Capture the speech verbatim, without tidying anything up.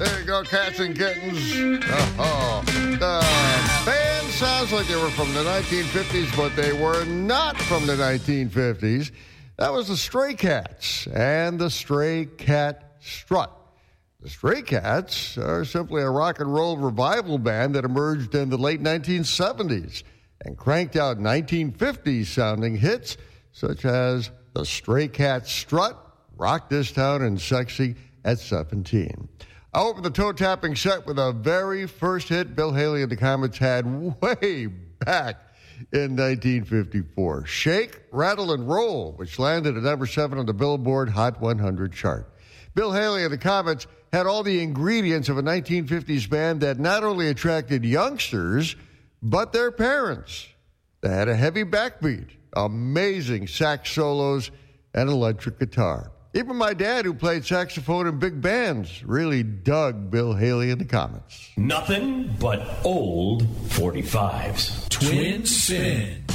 There you go, cats and kittens. Oh, the band sounds like they were from the nineteen fifties, but they were not from the nineteen fifties. That was the Stray Cats and the Stray Cat Strut. The Stray Cats are simply a rock and roll revival band that emerged in the late nineteen seventies and cranked out nineteen fifties-sounding hits such as the Stray Cat Strut, Rock This Town, and Sexy at seventeen. I opened the toe-tapping set with a very first hit Bill Haley and the Comets had way back in nineteen fifty-four. Shake, Rattle, and Roll, which landed at number seven on the Billboard Hot one hundred chart. Bill Haley and the Comets had all the ingredients of a nineteen fifties band that not only attracted youngsters, but their parents. They had a heavy backbeat, amazing sax solos, and electric guitar. Even my dad, who played saxophone in big bands, really dug Bill Haley and the Comets. Nothing but old forty-fives. Twin Spin.